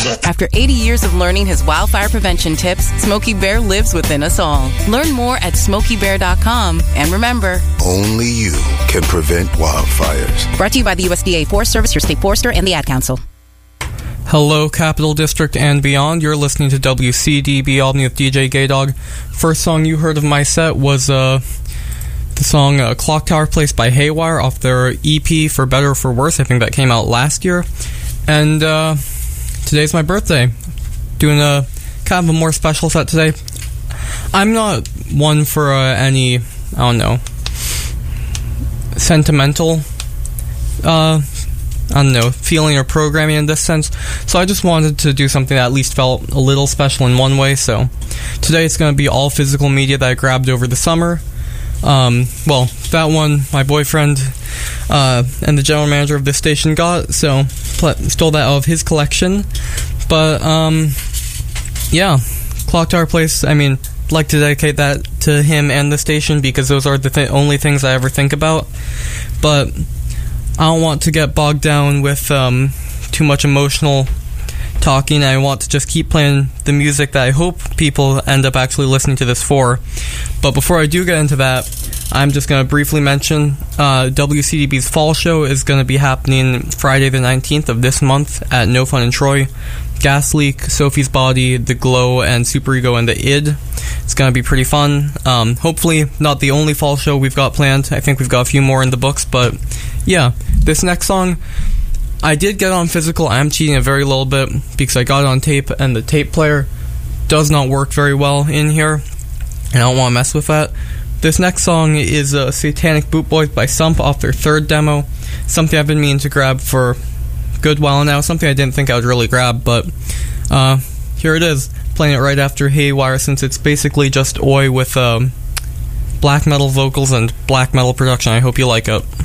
After 80 years of learning his wildfire prevention tips, Smokey Bear lives within us all. Learn more at SmokeyBear.com. And remember, only you can prevent wildfires. Brought to you by the USDA Forest Service, your state forester, and the Ad Council. Hello, Capital District and beyond. You're listening to WCDB Albany with DJ Gaydog. First song you heard of my set was the song Clock Tower Place by Haywire off their EP For Better or For Worse. I think that came out last year. And today's my birthday. Doing a kind of a more special set today. I'm not one for any, I don't know, sentimental feeling or programming in this sense. So I just wanted to do something that at least felt a little special in one way. So today it's going to be all physical media that I grabbed over the summer. That one my boyfriend and the general manager of this station got, so stole that out of his collection. But Clock Tower Place, I mean, I'd like to dedicate that to him and the station because those are the only things I ever think about. But I don't want to get bogged down with too much emotional talking. I want to just keep playing the music that I hope people end up actually listening to this for. But before I do get into that, I'm just going to briefly mention WCDB's fall show is going to be happening Friday the 19th of this month at No Fun in Troy. Gas Leak, Sophie's Body, The Glow, and Super Ego and the Id. It's going to be pretty fun. Hopefully not the only fall show we've got planned. I think we've got a few more in the books, but yeah, this next song, I did get on physical. I am cheating a very little bit because I got it on tape, and the tape player does not work very well in here, and I don't want to mess with that. This next song is Satanic Boot Boys by Sump off their third demo. Something I've been meaning to grab for a good while now. Something I didn't think I would really grab, but here it is. Playing it right after Haywire, since it's basically just Oi with black metal vocals and black metal production. I hope you like it.